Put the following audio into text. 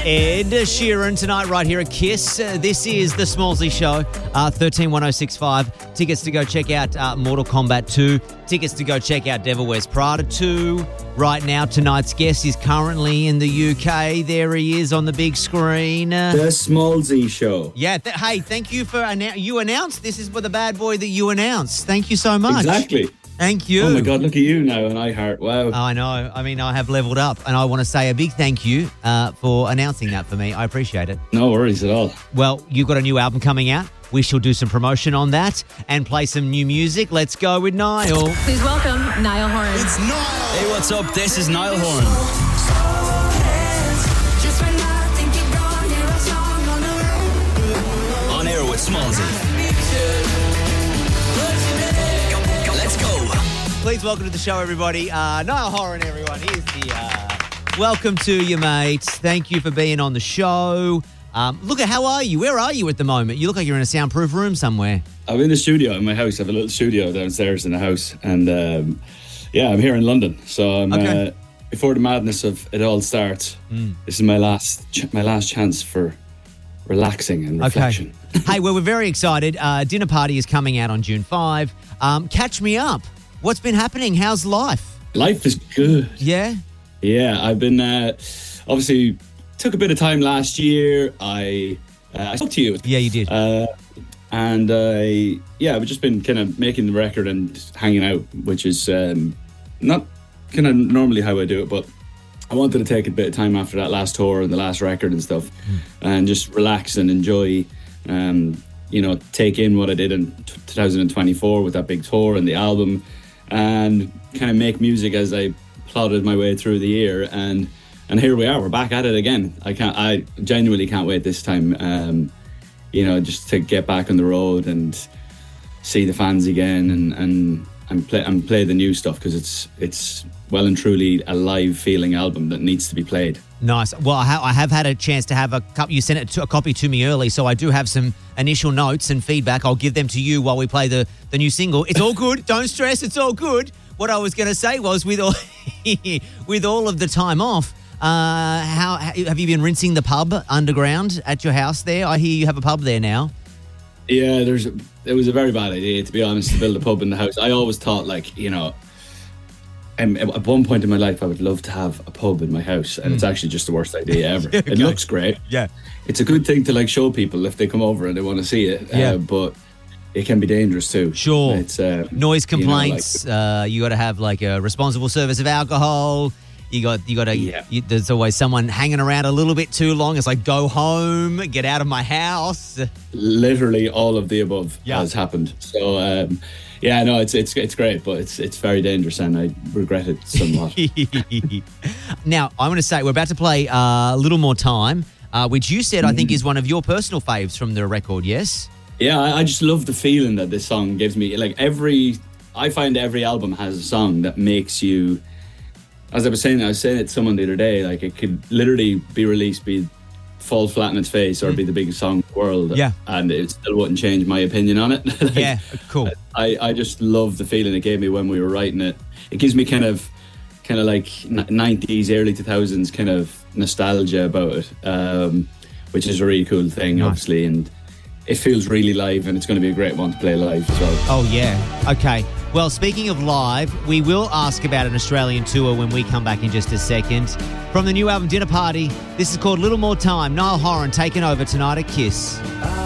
Ed Sheeran tonight right here at KISS. This is the Smallsy Show, 131065. Tickets to go check out Mortal Kombat 2. Tickets to go check out Devil Wears Prada 2. Right now, tonight's guest is currently in the UK. There he is on the big screen. The Smallsy Show. Yeah. Hey, thank you for you announced. This is for the bad boy that you announced. Thank you so much. Exactly. Thank you. Oh my God, look at you now on iHeart. Wow. I know. I mean, I have leveled up, and I want to say a big thank you for announcing that for me. I appreciate it. No worries at all. Well, you've got a new album coming out. We shall do some promotion on that and play some new music. Let's go with Niall. Please welcome Niall Horan. It's Niall. Hey, what's up? This is Niall Horan. On air with Smallsy. Let's go. Please welcome to the show, everybody. Niall Horan, everyone. Here's the welcome to you, mate. Thank you for being on the show. Look at how are you? Where are you at the moment? You look like you're in a soundproof room somewhere. I'm in the studio in my house. I have a little studio downstairs in the house. And I'm here in London. So I'm before the madness of it all starts. This is my last chance for relaxing and reflection. Hey, well, we're very excited. Dinner Party is coming out on June 5. Catch me up. What's been happening? How's life? Life is good. Yeah? Yeah, I've been obviously took a bit of time last year. I spoke to you. Yeah, you did. I've just been kind of making the record and hanging out, which is not kind of normally how I do it, but I wanted to take a bit of time after that last tour and the last record and stuff and just relax and enjoy, take in what I did in 2024 with that big tour and the album and kind of make music as I plodded my way through the year. And here we are. We're back at it again. I genuinely can't wait this time. Just to get back on the road and see the fans again and play the new stuff because it's well and truly a live feeling album that needs to be played. Nice. Well, I have had a chance to have a copy. You sent a copy to me early, so I do have some initial notes and feedback. I'll give them to you while we play the new single. It's all good. Don't stress. It's all good. What I was going to say was with all of the time off, how have you been rinsing the pub underground at your house there? I hear you have a pub there now. Yeah, it was a very bad idea, to be honest, to build a pub in the house. I always thought, at one point in my life, I would love to have a pub in my house, and it's actually just the worst idea ever. It looks great. Yeah. It's a good thing to show people if they come over and they want to see it. But it can be dangerous too. Sure. It's noise complaints. You got to have a responsible service of alcohol. You got to. There's always someone hanging around a little bit too long. It's like, go home, get out of my house. Literally all of the above has happened. So it's great, but it's very dangerous, and I regret it somewhat. Now I'm going to say we're about to play a little more time, which you said I think is one of your personal faves from the record. Yes. Yeah, I just love the feeling that this song gives me. I find every album has a song that makes you. As I was saying it to someone the other day, it could literally be released, fall flat in its face, or be the biggest song in the world. Yeah. And it still wouldn't change my opinion on it. Cool. I just love the feeling it gave me when we were writing it. It gives me kind of 90s, early 2000s kind of nostalgia about it, which is a really cool thing, obviously. And it feels really live, and it's going to be a great one to play live as well. Oh, yeah. Okay. Well, speaking of live, we will ask about an Australian tour when we come back in just a second. From the new album Dinner Party, this is called Little More Time. Niall Horan taking over tonight at KISS.